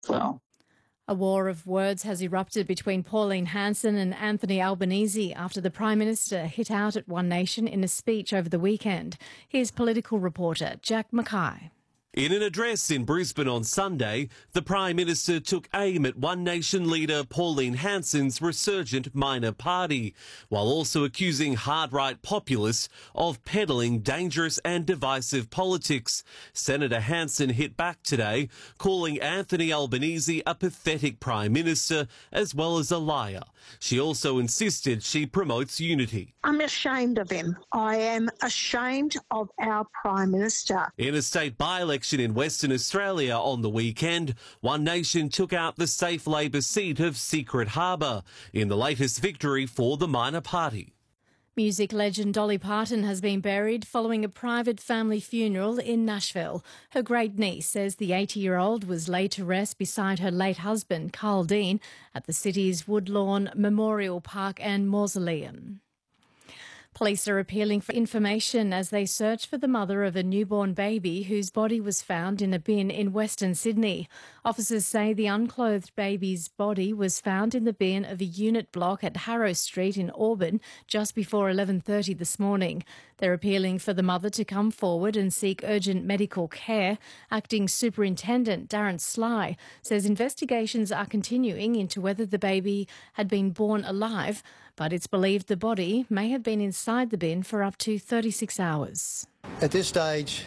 So, A war of words has erupted between Pauline Hanson and Anthony Albanese after the Prime Minister hit out at One Nation in a speech over the weekend. Here's political reporter Jack Mackay. In an address in Brisbane on Sunday, the Prime Minister took aim at One Nation leader Pauline Hanson's resurgent minor party, while also accusing hard-right populists of peddling dangerous and divisive politics. Senator Hanson hit back today, calling Anthony Albanese a pathetic Prime Minister as well as a liar. She also insisted she promotes unity. I'm ashamed of him. I am ashamed of our Prime Minister. In a state by-election in Western Australia on the weekend, One Nation took out the safe Labor seat of Secret Harbour in the latest victory for the minor party. Music legend Dolly Parton has been buried following a private family funeral in Nashville. Her great-niece says the 80-year-old was laid to rest beside her late husband, Carl Dean, at the city's Woodlawn Memorial Park and Mausoleum. Police are appealing for information as they search for the mother of a newborn baby whose body was found in a bin in Western Sydney. Officers say the unclothed baby's body was found in the bin of a unit block at Harrow Street in Auburn just before 11:30 this morning. They're appealing for the mother to come forward and seek urgent medical care. Acting Superintendent Darren Sly says investigations are continuing into whether the baby had been born alive, but it's believed the body may have been inside the bin for up to 36 hours. At this stage,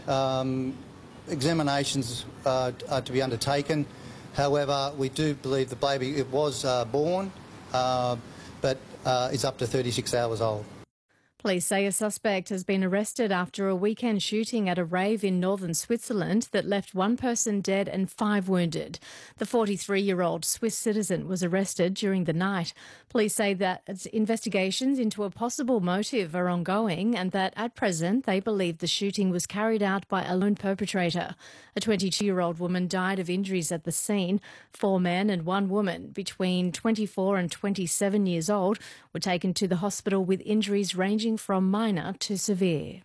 examinations are to be undertaken. However, we do believe the baby was born, but is up to 36 hours old. Police say a suspect has been arrested after a weekend shooting at a rave in northern Switzerland that left one person dead and 5 wounded. The 43-year-old Swiss citizen was arrested during the night. Police say that investigations into a possible motive are ongoing and that at present they believe the shooting was carried out by a lone perpetrator. A 22-year-old woman died of injuries at the scene. 4 men and 1 woman between 24 and 27 years old were taken to the hospital with injuries ranging from minor to severe.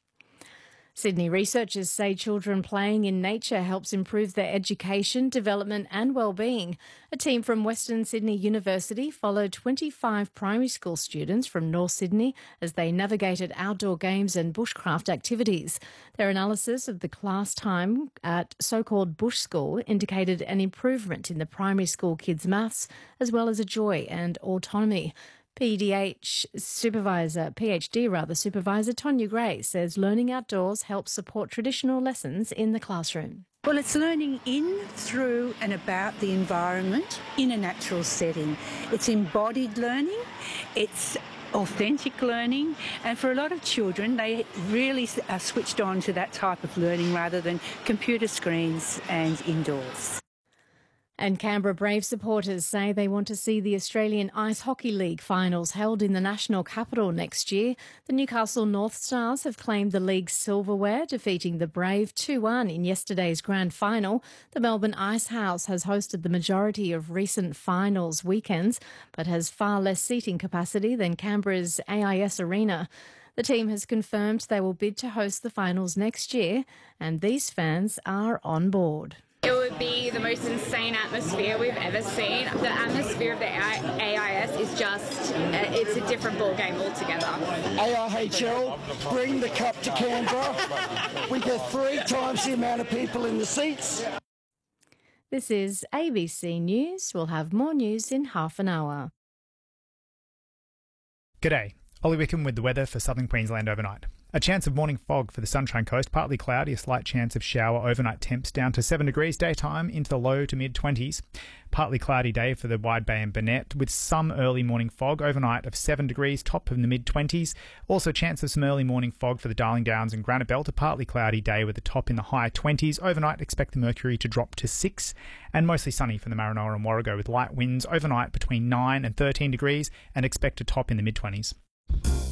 Sydney researchers say children playing in nature helps improve their education, development and well-being. A team from Western Sydney University followed 25 primary school students from North Sydney as they navigated outdoor games and bushcraft activities. Their analysis of the class time at so-called bush school indicated an improvement in the primary school kids' maths as well as a joy and autonomy. PhD supervisor Tonya Gray says learning outdoors helps support traditional lessons in the classroom. Well, it's learning in, through and about the environment in a natural setting. It's embodied learning, it's authentic learning, and for a lot of children, they really are switched on to that type of learning rather than computer screens and indoors. And Canberra Brave supporters say they want to see the Australian Ice Hockey League finals held in the national capital next year. The Newcastle North Stars have claimed the league's silverware, defeating the Brave 2-1 in yesterday's grand final. The Melbourne Ice House has hosted the majority of recent finals weekends, but has far less seating capacity than Canberra's AIS Arena. The team has confirmed they will bid to host the finals next year, and these fans are on board. It would be the most insane atmosphere we've ever seen. The atmosphere of the AIS is just, it's a different ball game altogether. AIHL, bring the cup to Canberra. We get 3 times the amount of people in the seats. This is ABC News. We'll have more news in half an hour. G'day. Ollie Wickham with the weather for southern Queensland overnight. A chance of morning fog for the Sunshine Coast, partly cloudy, a slight chance of shower, overnight temps down to 7 degrees, daytime into the low to mid-20s. Partly cloudy day for the Wide Bay and Burnett, with some early morning fog, overnight of 7 degrees, top of the mid-20s. Also chance of some early morning fog for the Darling Downs and Granite Belt, a partly cloudy day with the top in the high 20s. Overnight expect the mercury to drop to 6, and mostly sunny for the Maranoa and Warrego with light winds overnight between 9 and 13 degrees, and expect a top in the mid-20s.